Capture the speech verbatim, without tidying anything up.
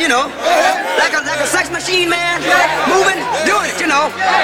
know, like a like a sex machine, man, moving, doing it, you know.